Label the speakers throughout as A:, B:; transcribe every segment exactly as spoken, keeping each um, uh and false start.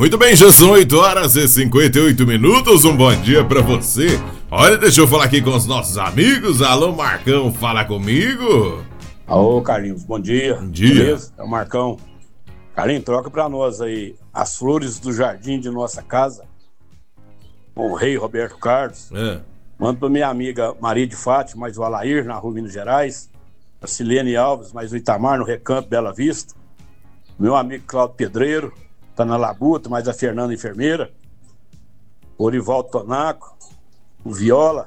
A: Muito bem, já são oito horas e cinquenta e oito minutos, um bom dia pra você. Olha, deixa eu falar aqui com os nossos amigos. Alô, Marcão, fala comigo.
B: Alô, Carlinhos, bom dia.
A: Bom dia.
B: Beleza? É o Marcão. Carlinhos, troca pra nós aí as flores do jardim de nossa casa, com o rei Roberto Carlos.
A: É.
B: Manda pra minha amiga Maria de Fátima, mais o Alair, na rua Minas Gerais. A Silene Alves, mais o Itamar, no Recanto Bela Vista. Meu amigo Cláudio Pedreiro, tá na Labuta, mais a Fernanda Enfermeira. Orivaldo Tonaco, o Viola.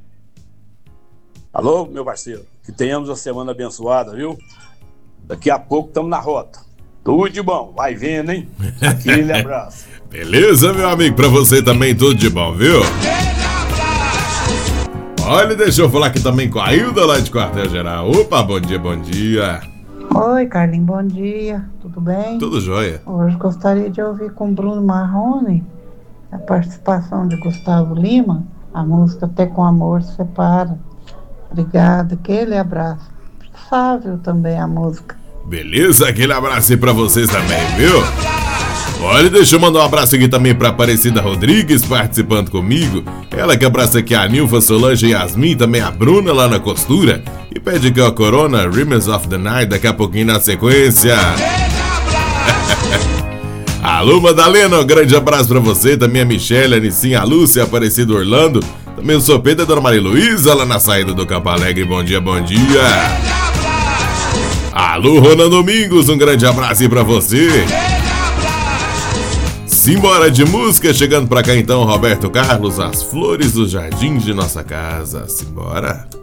B: Alô, meu parceiro, que tenhamos uma semana abençoada, viu? Daqui a pouco estamos na rota. Tudo de bom, vai vendo, hein? Aquele abraço.
A: Beleza, meu amigo, pra você também tudo de bom, viu? Olha, deixa eu falar aqui também com a Hilda lá de Quartel Geral. Opa, bom dia, bom dia.
C: Oi, Carlinhos, bom dia, tudo bem?
A: Tudo jóia.
C: Hoje gostaria de ouvir com Bruno Marrone a participação de Gustavo Lima, a música Até com Amor Se Separa. Obrigada, aquele abraço. Sábio também a música.
A: Beleza, aquele abraço aí pra vocês também, viu? Olha, deixa eu mandar um abraço aqui também pra Aparecida Rodrigues participando comigo. Ela que abraça aqui a Nilfa, Solange e Yasmin, também a Bruna lá na costura. E pede aqui a Corona, Rhythms of the Night, daqui a pouquinho na sequência. Alô, Madalena, um grande abraço pra você. Também a Michelle, a Nicinha, a Lúcia, a Aparecida Orlando. Também o Sopeta, a Dona Maria Luísa, lá na saída do Campo Alegre. Bom dia, bom dia. Alô, Ronan Domingos, um grande abraço aí pra você. Simbora de música, chegando pra cá então, Roberto Carlos, As Flores do Jardim de Nossa Casa. Simbora.